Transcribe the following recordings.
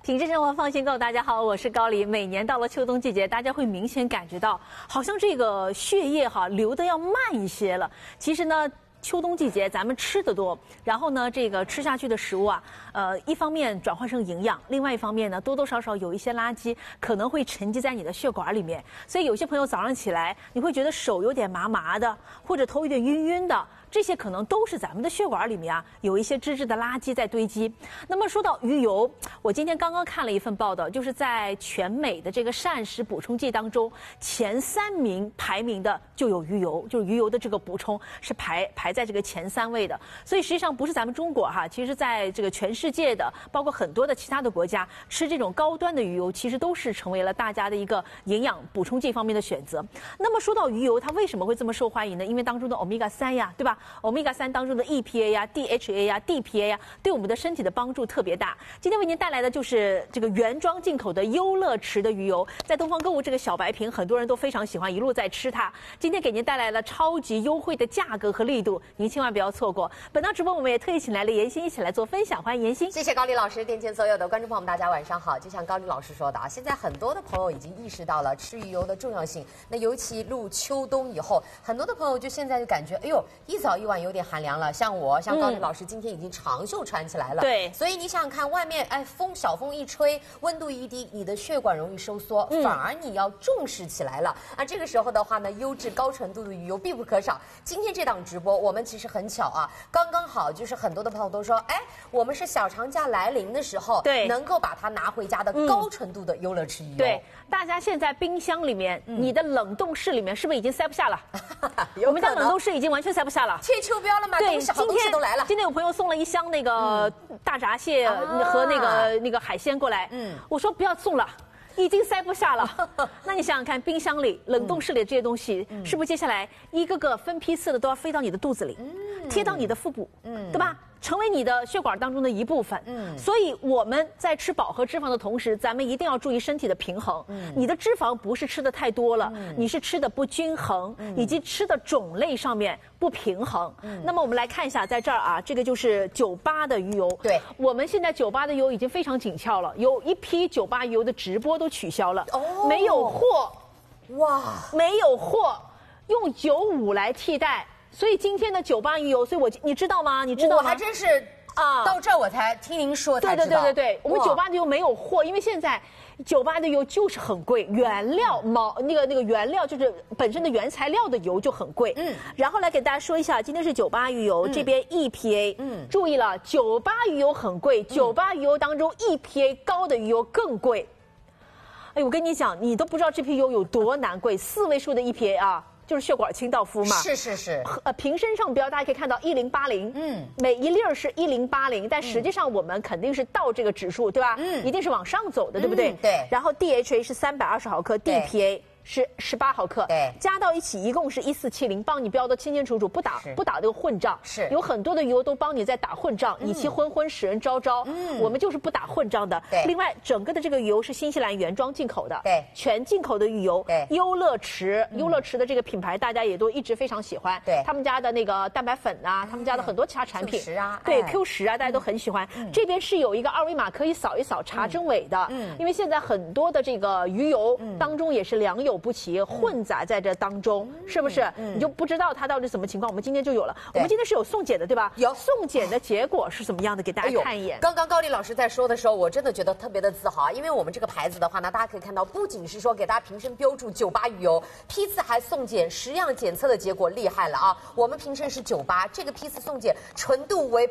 品质生活放心购，大家好，我是高丽。每年到了秋冬季节，大家会明显感觉到，好像这个血液流得要慢一些了。其实呢，秋冬季节咱们吃得多，然后呢，这个吃下去的食物一方面转换成营养，另外一方面呢，多多少少有一些垃圾可能会沉积在你的血管里面。所以有些朋友早上起来，你会觉得手有点麻麻的，或者头有点晕晕的。这些可能都是咱们的血管里面有一些脂质的垃圾在堆积。那么说到鱼油，我今天刚刚看了一份报道，就是在全美的这个膳食补充剂当中，前3名排名的就有鱼油，就是鱼油的这个补充是排在这个前3位的。所以实际上不是咱们中国其实在这个全世界的，包括很多的其他的国家，吃这种高端的鱼油，其实都是成为了大家的一个营养补充剂方面的选择。那么说到鱼油，它为什么会这么受欢迎呢？因为当中的欧米伽3呀，对吧？Omega 3当中的 EPA 呀、DHA 呀、DPA 呀，对我们的身体的帮助特别大。今天为您带来的就是这个原装进口的优乐池的鱼油，在东方购物这个小白瓶，很多人都非常喜欢，一路在吃它。今天给您带来了超级优惠的价格和力度，您千万不要错过。本档直播我们也特意请来了妍心一起来做分享，欢迎妍心。 谢谢高丽老师，电前所有的观众朋友们，大家晚上好。就像高丽老师说的现在很多的朋友已经意识到了吃鱼油的重要性。那尤其入秋冬以后，很多的朋友就现在就感觉，哎呦，一早一晚有点寒凉了。像高丽老师今天已经长袖穿起来了， 对， 所以你想想看，外面小风一吹，温度一低，你的血管容易收缩，反而你要重视起来了。这个时候的话呢，优质高纯度的鱼油必不可少。今天这档直播，我们其实很巧刚刚好就是很多的朋友都说，我们是小长假来临的时候， 对， 能够把它拿回家的高纯度的优乐池鱼油。 对，大家现在冰箱里面，你的冷冻室里面是不是已经塞不下了？我们家冷冻室已经完全塞不下了， 贴秋膘了吗？ 对， 好东西都来了。 今天有朋友送了一箱那个大闸蟹和那个海鲜过来，我说不要送了。已经塞不下了，那你想想看，冰箱里、冷冻室里的这些东西，是不是接下来一个个分批次的都要飞到你的肚子里，贴到你的腹部，对吧？成为你的血管当中的一部分。所以我们在吃饱和脂肪的同时，咱们一定要注意身体的平衡。你的脂肪不是吃的太多了，你是吃的不均衡，以及吃的种类上面不平衡。那么我们来看一下，在这儿这个就是98的鱼油。 对， 我们现在98的油已经非常紧俏了，有一批98鱼油的直播都取消了，没有货，没有货，用95来替代。所以今天的98鱼油，所以你知道吗？你知道吗？ 我还真是到这儿我才听您说才知道。 对，我们98的油没有货，因为现在98的油就是很贵，原料那个原料就是本身的原材料的油就很贵。然后来给大家说一下，今天是98鱼油，这边 EPA，注意了，98鱼油很贵，98鱼油当中 EPA 高的鱼油更贵。我跟你讲，你都不知道这批油有多难贵，4位数的 EPA就是血管清道夫嘛， 是， 瓶身上标大家可以看到1080，每一粒是1080，但实际上我们肯定是到这个指数，对吧？一定是往上走的，对不对？ 对。 然后 DHA 是320毫克 ，DPA 是18毫克， 对， 加到一起一共是1470，帮你标的清清楚楚，不打这个混账。 是， 有很多的鱼油都帮你在打混账，以其昏昏使人昭昭。我们就是不打混账的。 对。 另外，整个的这个鱼油是新西兰原装进口的， 对， 全进口的鱼油。 对， 优乐池的这个品牌大家也都一直非常喜欢。 对， 他们家的那个蛋白粉他们家的很多其他产品 Q10 对 Q10大家都很喜欢。这边是有一个二维码可以扫一扫查真伪的。因为现在很多的这个鱼油当中也是良莠不齐，混杂在这当中，是不是？你就不知道它到底什么情况。我们今天就有了，我们今天是有送检的，对吧？ 有送检的结果是怎么样的？给大家看一眼。 刚刚高丽老师在说的时候，我真的觉得特别的自豪因为我们这个牌子的话呢，大家可以看到，不仅是说给大家瓶身标注98鱼油，批次还送检10样检测的结果，厉害了我们瓶身是98，这个批次送检纯度为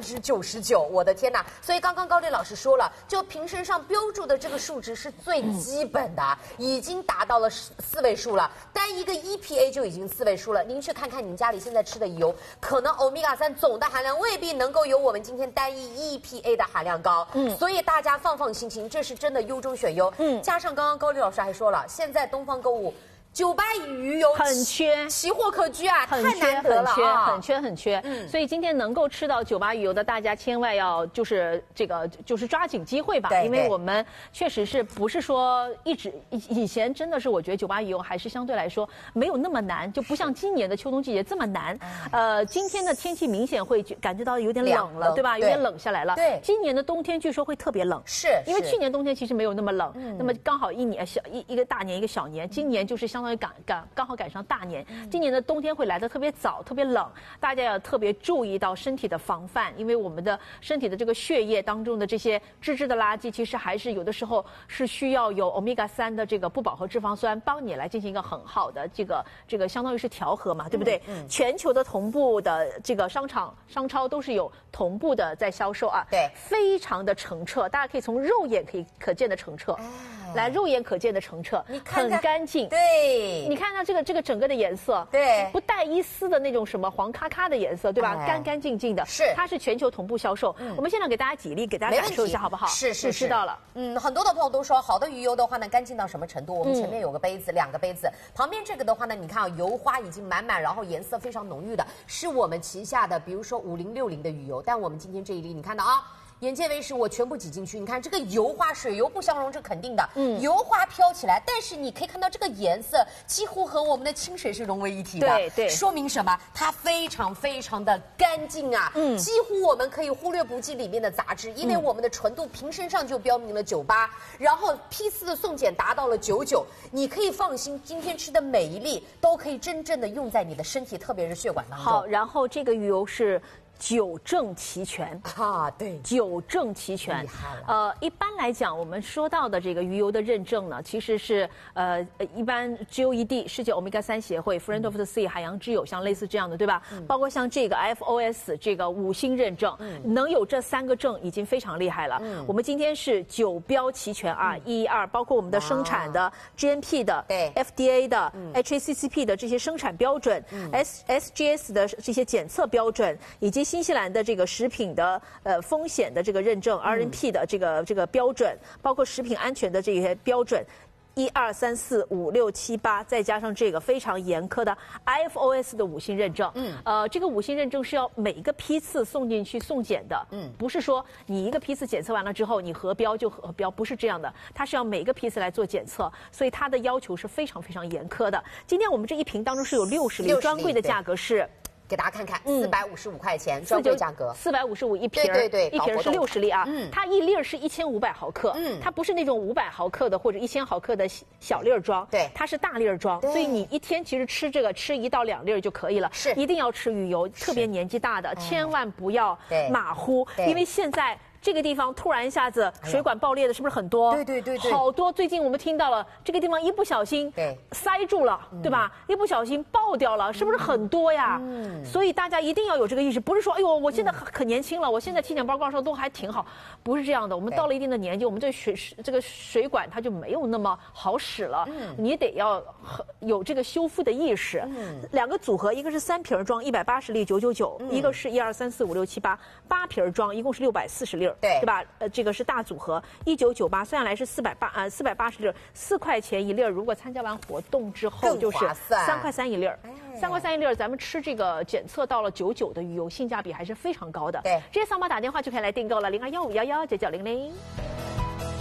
99%，我的天哪！所以刚刚高丽老师说了，就瓶身上标注的这个数值是最基本的，已经达到了4位数了，单一个 EPA 就已经4位数了。您去看看你家里现在吃的油，可能欧米伽3总的含量未必能够有我们今天单一 EPA 的含量高。所以大家放心，这是真的优中选优。加上刚刚高丽老师还说了，现在东方购物 98亿鱼油很缺， 奇货可居啊， 太难得了啊， 很缺。所以今天能够吃到98鱼油的，大家千万要就是抓紧机会吧，因为我们确实是不是说以前真的是我觉得98鱼油还是相对来说没有那么难，就不像今年的秋冬季节这么难。今天的天气明显会感觉到有点冷了，对吧？有点冷下来了。 对， 今年的冬天据说会特别冷， 是因为去年冬天其实没有那么冷，那么刚好一个大年一个小年，今年就是相当于刚好赶上大年，今年的冬天会来得特别早，特别冷，大家要特别注意到身体的防范，因为我们的身体的这个血液当中的这些脂质的垃圾，其实还是有的时候是需要有欧米伽3的这个不饱和脂肪酸帮你来进行一个很好的这个相当于是调和嘛，对不对？全球的同步的这个商超都是有同步的在销售啊， 对， 非常的澄澈，大家可以从肉眼可见的澄澈。来，肉眼可见的澄澈，很干净。 对， 你看它这个整个的颜色， 对， 不带一丝的那种什么黄咔咔的颜色，对吧？干干净净的， 是， 它是全球同步销售。我们现在给大家举例，给大家感受一下，好不好？ 是， 知道了。 很多的朋友都说，好的鱼油的话呢，干净到什么程度？我们前面有个杯子，2个杯子，旁边这个的话呢，你看啊，油花已经满，然后颜色非常浓郁的，是我们旗下的，比如说5060的鱼油，但我们今天这一粒，你看到啊。眼见为实，我全部挤进去。你看这个油花，水油不相容，这肯定的。油花飘起来，但是你可以看到这个颜色几乎和我们的清水是融为一体的。 对， 说明什么？它非常的干净啊。几乎我们可以忽略不计里面的杂质，因为我们的纯度瓶身上就标明了98，然后批次的送检达到了99。你可以放心，今天吃的每一粒都可以真正的用在你的身体，特别是血管当中。 好，然后这个鱼油是9证齐全啊，对 ，9证齐全， 厉害了。 一般来讲，我们说到的这个鱼油的认证呢，其实是一般 GOED 世界欧米伽3协会 Friend of the Sea 海洋之友，像类似这样的，对吧？包括像这个 FOS 这个5星认证，能有这3个证已经非常厉害了。我们今天是9标齐全啊，1、2，包括我们的生产的 GMP 的， 对 FDA 的 HACCP 的这些生产标准，SGS 的这些检测标准，以及新西兰的这个食品的风险的这个认证 RNP 的这个标准，包括食品安全的这些标准。1、2、3、4、5、6、7、8，再加上这个非常严苛的 IFOS 的5星认证。这个5星认证是要每一个批次送进去送检的。不是说你一个批次检测完了之后你核标就核标，不是这样的，它是要每一个批次来做检测，所以它的要求是非常严苛的。今天我们这一瓶当中是有60粒，专柜的价格是。 给大家看看，455块钱专柜价格 ，455一瓶， 对， 一瓶是60粒啊，它一粒是1500毫克，它不是那种500毫克的或者1000毫克的小粒装， 对， 它是大粒装，所以你一天其实吃这个吃1到2粒就可以了， 是， 一定要吃鱼油，特别年纪大的千万不要马虎，因为现在。这个地方突然一下子水管爆裂的是不是很多？ 对， 好多。最近我们听到了，这个地方一不小心塞住了，对吧？一不小心爆掉了，是不是很多呀？所以大家一定要有这个意识，不是说哎呦我现在可年轻了，我现在体检报告上都还挺好，不是这样的。我们到了一定的年纪，我们这个水管它就没有那么好使了，你得要有这个修复的意识。2个组合，一个是3瓶装180粒999，一个是1、2、3、4、5、6、7、8瓶装，一共是640粒。对吧？这个是大组合，1998，算下来是480粒，4块钱一粒。如果参加完活动之后，就是3块3一粒，3块3一粒。咱们吃这个检测到了99的鱼油，性价比还是非常高的。 对， 直接扫码打电话就可以来订购了，0215119900。